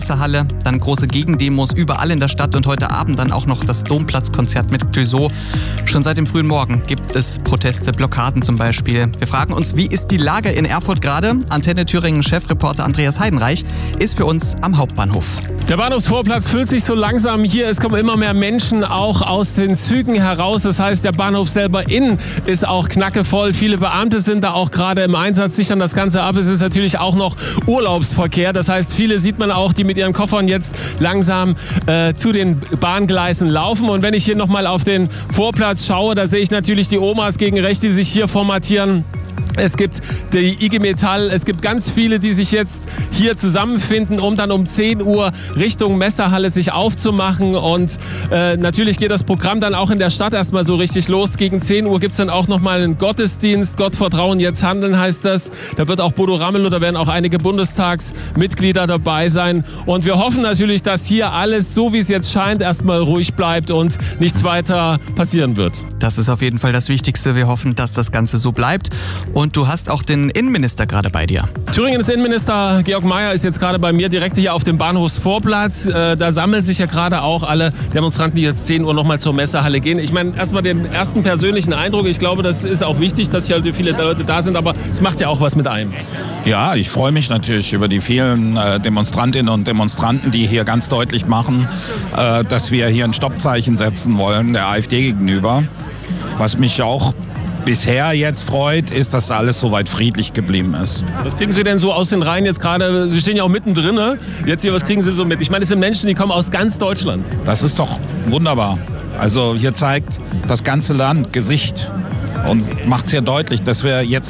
Messehalle, dann große Gegendemos überall in der Stadt und heute Abend dann auch noch das Domplatzkonzert mit Clouseau. Schon seit dem frühen Morgen gibt es Proteste, Blockaden zum Beispiel. Wir fragen uns, wie ist die Lage in Erfurt gerade? Antenne Thüringen-Chefreporter Andreas Heidenreich ist für uns am Hauptbahnhof. Der Bahnhofsvorplatz füllt sich so langsam hier. Es kommen immer mehr Menschen auch aus den Zügen heraus. Das heißt, der Bahnhof selber innen ist auch knackevoll. Viele Beamte sind da auch gerade im Einsatz, sichern das Ganze ab. Es ist natürlich auch noch Urlaubsverkehr. Das heißt, viele sieht man auch, die mit ihren Koffern jetzt langsam zu den Bahngleisen laufen. Und wenn ich hier nochmal auf den Vorplatz schaue, da sehe ich natürlich die Omas gegen rechts, die sich hier formatieren. Es gibt die IG Metall, es gibt ganz viele, die sich jetzt hier zusammenfinden, um dann um 10 Uhr Richtung Messehalle sich aufzumachen. Und natürlich geht das Programm dann auch in der Stadt erstmal so richtig los. Gegen 10 Uhr gibt es dann auch nochmal einen Gottesdienst. Gott vertrauen, jetzt handeln heißt das. Da wird auch Bodo Ramelow, da werden auch einige Bundestagsmitglieder dabei sein. Und wir hoffen natürlich, dass hier alles, so wie es jetzt scheint, erstmal ruhig bleibt und nichts weiter passieren wird. Das ist auf jeden Fall das Wichtigste. Wir hoffen, dass das Ganze so bleibt. Und du hast auch den Innenminister gerade bei dir. Thüringens Innenminister Georg Mayer ist jetzt gerade bei mir direkt hier auf dem Bahnhofsvorplatz. Da sammeln sich ja gerade auch alle Demonstranten, die jetzt 10 Uhr nochmal zur Messehalle gehen. Ich meine, erstmal den ersten persönlichen Eindruck. Ich glaube, das ist auch wichtig, dass hier viele Leute da sind, aber es macht ja auch was mit einem. Ja, ich freue mich natürlich über die vielen Demonstrantinnen und Demonstranten, die hier ganz deutlich machen, dass wir hier ein Stoppzeichen setzen wollen der AfD gegenüber. Was mich auch bisher jetzt freut, ist, dass alles soweit friedlich geblieben ist. Was kriegen Sie denn so aus den Reihen jetzt gerade? Sie stehen ja auch mittendrin, ne? Jetzt hier, was kriegen Sie so mit? Ich meine, es sind Menschen, die kommen aus ganz Deutschland. Das ist doch wunderbar. Also hier zeigt das ganze Land Gesicht und macht sehr deutlich, dass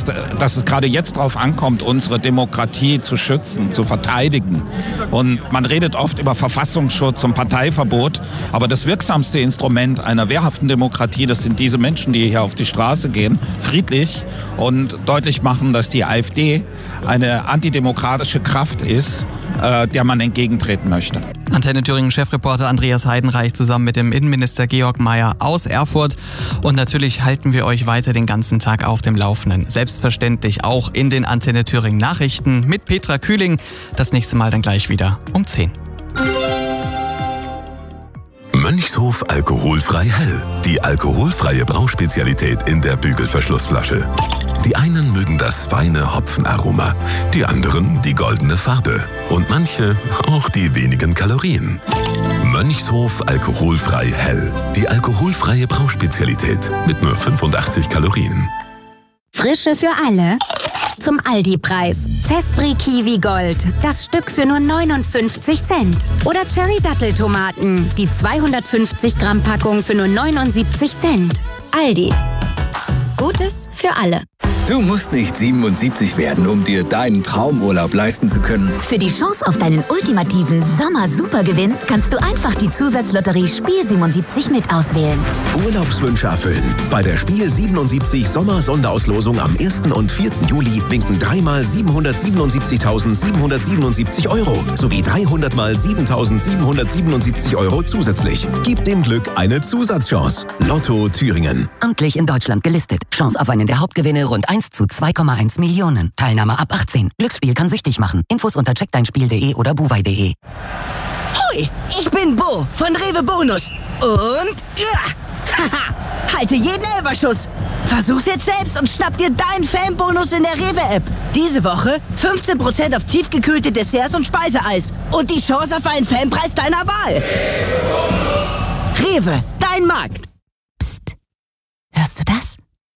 es gerade jetzt darauf ankommt, unsere Demokratie zu schützen, zu verteidigen. Und man redet oft über Verfassungsschutz und Parteiverbot, aber das wirksamste Instrument einer wehrhaften Demokratie, das sind diese Menschen, die hier auf die Straße gehen, friedlich und deutlich machen, dass die AfD eine antidemokratische Kraft ist, der man entgegentreten möchte. Antenne Thüringen-Chefreporter Andreas Heidenreich zusammen mit dem Innenminister Georg Mayer aus Erfurt. Und natürlich halten wir euch weiter den ganzen Tag auf dem Laufenden. Selbstverständlich auch in den Antenne Thüringen Nachrichten mit Petra Kühling. Das nächste Mal dann gleich wieder um 10. Mönchshof alkoholfrei hell. Die alkoholfreie Brauspezialität in der Bügelverschlussflasche. Die einen mögen das feine Hopfenaroma, die anderen die goldene Farbe und manche auch die wenigen Kalorien. Mönchshof alkoholfrei hell. Die alkoholfreie Brauspezialität mit nur 85 Kalorien. Frische für alle. Zum Aldi-Preis. Zespri Kiwi Gold. Das Stück für nur 59 Cent. Oder Cherry Datteltomaten. Die 250 Gramm Packung für nur 79 Cent. Aldi. Gutes für alle. Du musst nicht 77 werden, um dir deinen Traumurlaub leisten zu können. Für die Chance auf deinen ultimativen Sommer-Supergewinn kannst du einfach die Zusatzlotterie Spiel 77 mit auswählen. Urlaubswünsche erfüllen. Bei der Spiel 77 Sommer-Sonderauslosung am 1. und 4. Juli winken 3 mal 777.777 Euro sowie 300 mal 7.777 Euro zusätzlich. Gib dem Glück eine Zusatzchance. Lotto Thüringen. Amtlich in Deutschland gelistet. Chance auf einen der Hauptgewinne rund 1 zu 2,1 Millionen. Teilnahme ab 18. Glücksspiel kann süchtig machen. Infos unter checkdeinspiel.de oder buwei.de. Hoi, ich bin Bo von Rewe Bonus. Und halte jeden Elferschuss. Versuch's jetzt selbst und schnapp dir deinen Fanbonus in der Rewe-App. Diese Woche 15% auf tiefgekühlte Desserts und Speiseeis. Und die Chance auf einen Fanpreis deiner Wahl. Rewe, dein Markt. Psst. Hörst du das?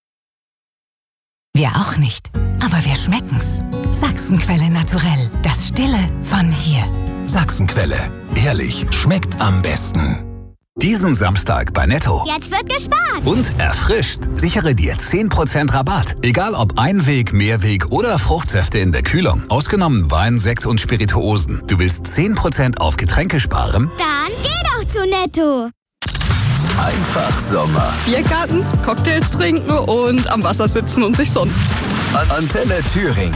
Wir auch nicht. Aber wir schmecken's. Sachsenquelle Naturell. Das Stille von hier. Sachsenquelle. Ehrlich, schmeckt am besten. Diesen Samstag bei Netto. Jetzt wird gespart. Und erfrischt. Sichere dir 10% Rabatt. Egal ob Einweg, Mehrweg oder Fruchtsäfte in der Kühlung. Ausgenommen Wein, Sekt und Spirituosen. Du willst 10% auf Getränke sparen? Dann geh doch zu Netto. Einfach Sommer. Biergarten, Cocktails trinken und am Wasser sitzen und sich sonnen. Antenne Thüringen.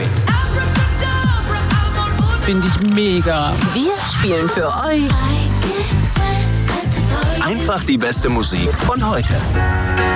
Finde ich mega. Wir spielen für euch Einfach die beste Musik von heute.